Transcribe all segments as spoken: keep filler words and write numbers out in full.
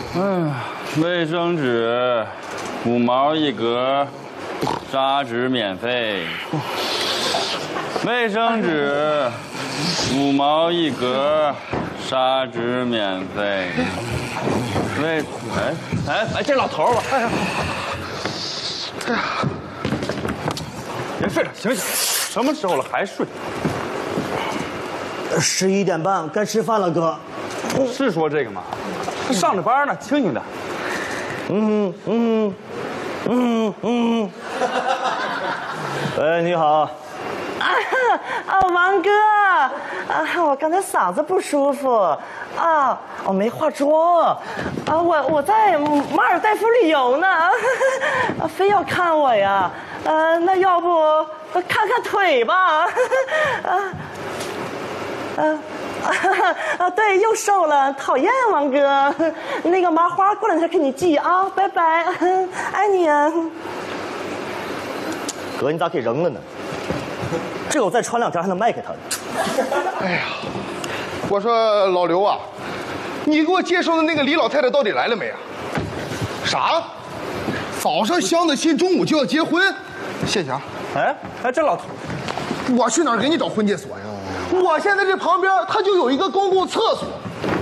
嗯，卫生纸五毛一格，砂纸免费。卫生纸五毛一格，砂纸免费。卫哎哎哎，这老头儿吧，哎呀，哎呀，别睡了，醒醒！什么时候了还睡？ 十一点半该吃饭了，哥。 是说这个吗？他上着班呢，清醒点。 嗯嗯嗯嗯。喂，你好。 啊啊，王哥啊，我刚才嗓子不舒服啊，我没化妆啊，我我在马尔代夫旅游呢，啊，非要看我呀？呃，那要不看看腿吧？啊啊啊！对，又瘦了，讨厌王哥。那个麻花过两天给你寄啊，拜拜，爱你啊。 哥，你咋给扔了呢？这个我再穿两天还能卖给他呢。 哎呀，我说老刘啊，你给我介绍的那个李老太太到底来了没啊？啥？早上相的亲，中午就要结婚？谢谢啊。 哎哎，这老头， 我去哪儿给你找婚介所呀？我现在这旁边它就有一个公共厕所。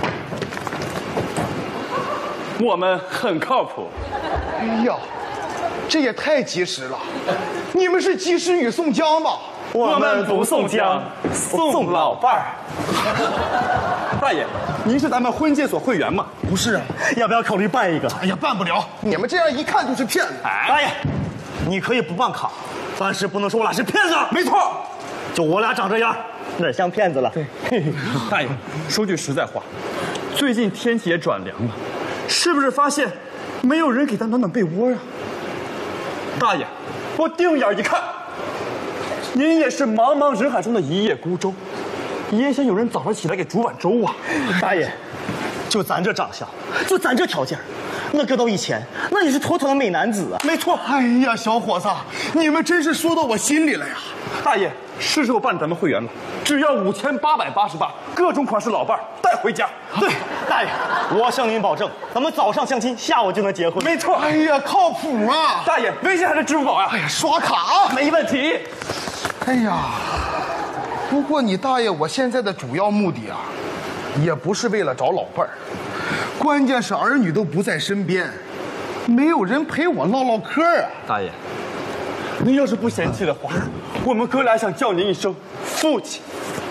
我们很靠谱。 哎呀，这也太及时了！你们是及时雨送姜吧？ 我们不送姜，送老伴儿。大爷，您是咱们婚介所会员吗？ 不是啊。 要不要考虑办一个？ 哎呀，办不了！你们这样一看就是骗子。 哎，大爷，你可以不办卡，但是不能说我俩是骗子。 没错， 就我俩长这样，哪像骗子了？对。 大爷，说句实在话，最近天气也转凉了，是不是发现没有人给咱暖暖被窝啊？大爷，我定眼一看。您也是茫茫人海中的一叶孤舟，也想有人早上起来给煮碗粥啊！ 大爷，就咱这长相，就咱这条件，那搁到以前，那也是妥妥的美男子啊！ 没错。哎呀，小伙子，你们真是说到我心里了呀！ 大爷，是时候办咱们会员了，只要五千八百八十八，各种款式老伴儿带回家。 对，大爷，我向您保证，咱们早上相亲，下午就能结婚。 没错。 哎呀，靠谱啊！ 大爷，微信还是支付宝呀？ 哎呀，刷卡啊， 没问题。 哎呀，不过你大爷，我现在的主要目的啊，也不是为了找老伴儿，关键是儿女都不在身边，没有人陪我唠唠嗑啊。 大爷，您要是不嫌弃的话，我们哥俩想叫您一声父亲。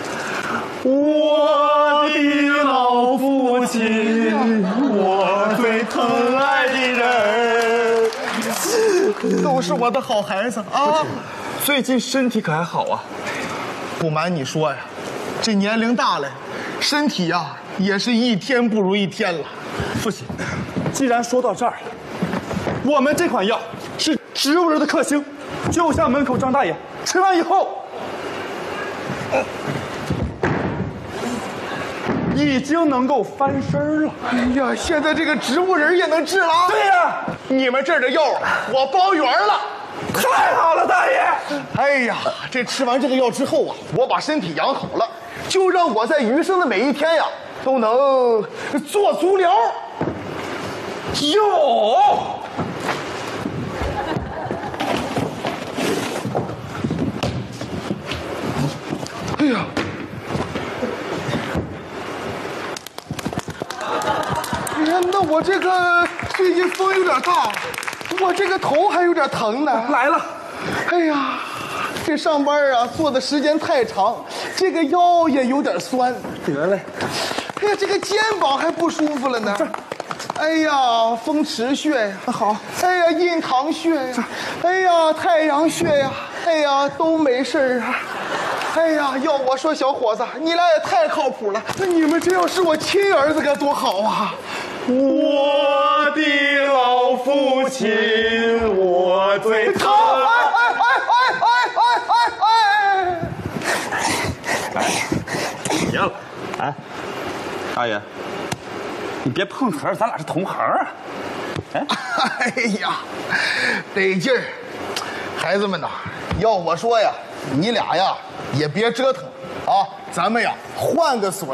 我的老父亲，我最疼爱的人， 都是我的好孩子啊。 最近身体可还好啊？ 不瞒你说呀，这年龄大了，身体呀、啊、也是一天不如一天了。 父亲，既然说到这儿了，我们这款药是植物人的克星，就像门口张大爷吃完以后，呃、已经能够翻身了。 哎呀，现在这个植物人也能治了？ 对呀、啊， 你们这儿的药我包圆了。 太好了，大爷！ 哎呀，这吃完这个药之后啊，我把身体养好了，就让我在余生的每一天呀，都能做足疗。 有。 哎呀，哎呀，那我这个最近风有点大。我这个头还有点疼呢。 来了， 哎呀，这上班啊坐的时间太长，这个腰也有点酸。 得嘞， 哎呀，这个肩膀还不舒服了呢。哎呀，风池穴呀，好。哎呀，印堂穴呀，哎呀，太阳穴呀，哎呀，都没事啊。哎呀，要我说，小伙子，你俩也太靠谱了。那你们这要是我亲儿子该多好啊！ 我的老父亲，我最疼。 哎哎哎哎哎哎哎哎！ 别了，啊，大爷，你别碰瓷儿，咱俩是同行啊。哎， 哎呀，得劲儿！孩子们呐，要我说呀，你俩呀也别折腾啊，咱们呀换个所。